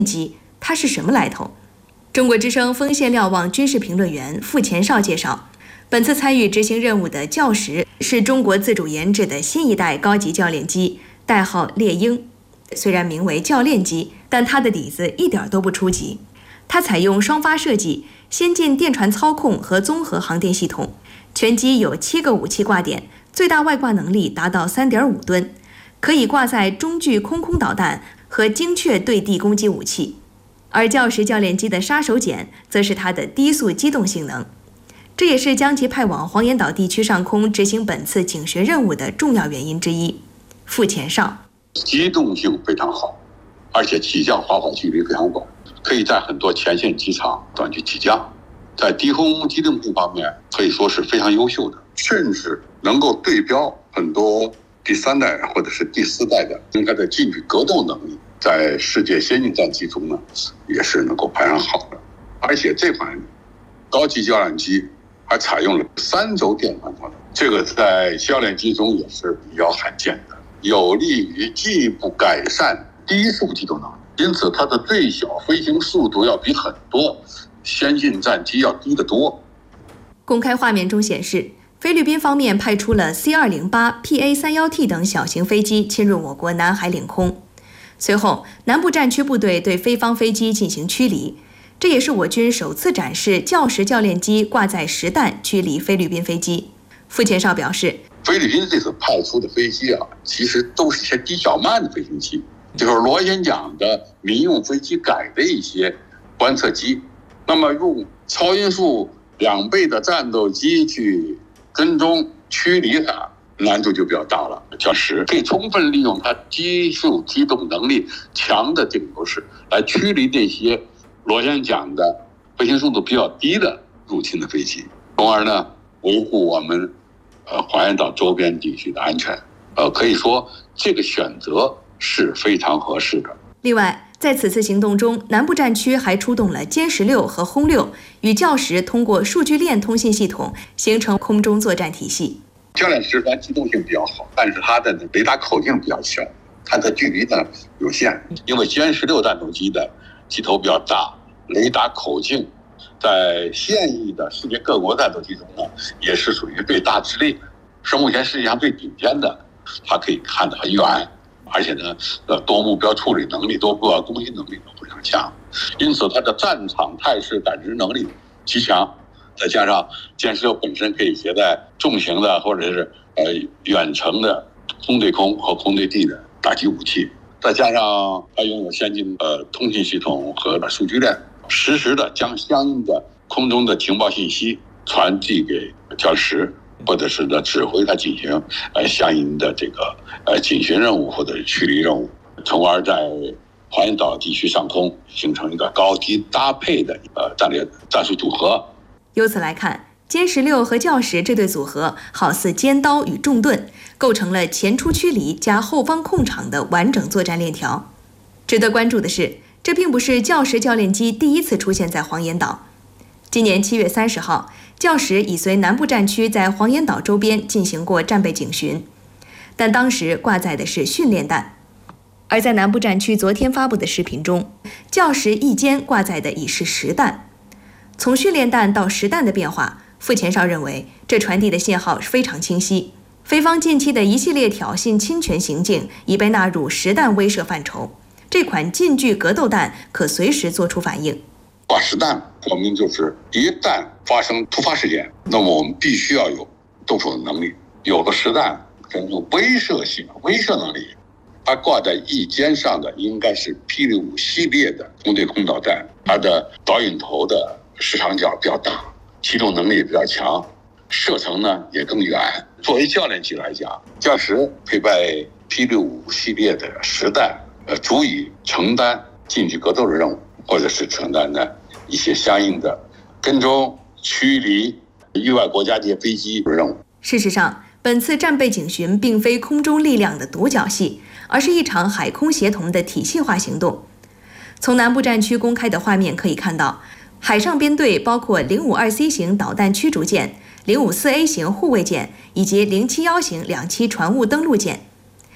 机，它是什么来头？中国之声锋线瞭望军事评论员傅前绍介绍，本次参与执行任务的教10是中国自主研制的新一代高级教练机，代号猎鹰。虽然名为教练机，但它的底子一点都不初级。它采用双发设计、先进电传操控和综合航电系统，全机有7个武器挂点，最大外挂能力达到3.5吨，可以挂载中距空导弹和精确对地攻击武器。而教10教练机的杀手锏则是它的低速机动性能，这也是将其派往黄岩岛地区上空执行本次警巡任务的重要原因之一。傅前绍， 机动性非常好，而且起降滑跑距离非常广，可以在很多前线机场短距起降，在低空机动性方面可以说是非常优秀的，甚至能够对标很多第3代或者是第4代的它的近距格斗能力，在世界先进战机中呢也是能够排上好的。而且这款高级教练机还采用了3轴电传操作，这个在教练机中也是比较罕见的，有利于进一步改善低速机动能力，因此它的最小飞行速度要比很多先进战机要低得多。 公开画面中显示，菲律宾方面派出了 C-208、PA-31T 等小型飞机侵入我国南海领空，随后南部战区部队对菲方飞机进行驱离，这也是我军首次展示教10教练机挂载实弹驱离菲律宾飞机。傅前绍表示， 菲律宾这次派出的飞机其实都是一些低小慢的飞行器，就是螺旋桨的民用飞机改的一些观测机，那么用超音速2倍的战斗机去跟踪驱离它，难度就比较大了。教10可以充分利用它低速机动能力强的这个优势，来驱离那些螺旋桨的飞行速度比较低的入侵的飞机，从而呢维护我们黄岩岛周边地区的安全。可以说这个选择是非常合适的。 另外，在此次行动中，南部战区还出动了歼16和轰6，与教10通过数据链通信系统形成空中作战体系。 教练10虽然机动性比较好，但是它的雷达口径比较小，它的距离呢有限，因为歼16战斗机的机头比较大，雷达口径在现役的世界各国战斗机中呢也是属于最大之力，是目前世界上最顶尖的，它可以看得很远，而且呢多目标处理能力、多目标攻击能力都非常强，因此它的战场态势感知能力极强，再加上歼16本身可以携带重型的或者是远程的空对空和空对地的打击武器，再加上它拥有先进的通信系统和数据链，实时的将相应的空中的情报信息传递给教10，或者是呢指挥它进行相应的这个警巡任务或者是驱离任务，从而在黄岩岛地区上空形成一个高低搭配的战略战术组合。 由此来看，歼16和教10这对组合好似尖刀与重盾，构成了前出驱离加后方控场的完整作战链条。值得关注的是，这并不是教10教练机第一次出现在黄岩岛。今年7月30号，教10已随南部战区在黄岩岛周边进行过战备警巡，但当时挂载的是训练弹。而在南部战区昨天发布的视频中，教10翼尖挂载的已是实弹。从训练弹到实弹的变化，傅前绍认为这传递的信号非常清晰。菲方近期的一系列挑衅侵权行径已被纳入实弹威慑范畴，这款近距格斗弹可随时做出反应。 挂实弹说明就是一旦发生突发事件，那么我们必须要有动手的能力，有了实弹更有威慑性、威慑能力。它挂在翼尖上的应该是霹雳5系列的空对空导弹，它的导引头的视场角比较大，机动能力也比较强，射程呢也更远。作为教练机来讲，教10配备霹雳5系列的实弹，足以承担近距格斗的任务，或者是承担的一些相应的跟踪、驱离域外国家这些飞机的任务。 事实上，本次战备警巡并非空中力量的独角戏，而是一场海空协同的体系化行动。从南部战区公开的画面可以看到，海上编队包括052C 型导弹驱逐舰、054A 型护卫舰以及071型2栖船坞登陆舰。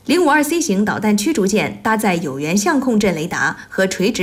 052C 型导弹驱逐舰搭载有源相控阵雷达和垂直